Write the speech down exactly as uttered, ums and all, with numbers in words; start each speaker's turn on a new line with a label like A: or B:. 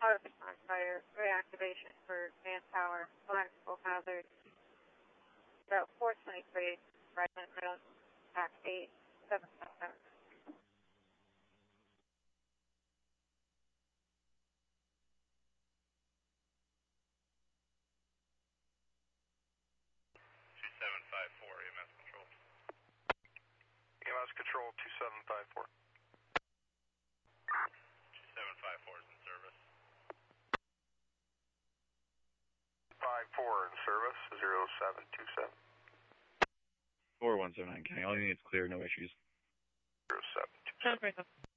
A: Power on fire, reactivation for manpower, electrical hazard. Route four twenty-three, Ryland Road, Act eight, seven seven.
B: two seven five four, E M S Control.
C: E M S Control, two seven five four.
B: two seven five four is in service.
C: five four in service, zero seven two seven.
D: four one seven nine, County. All units clear, no issues.
C: zero seven two seven.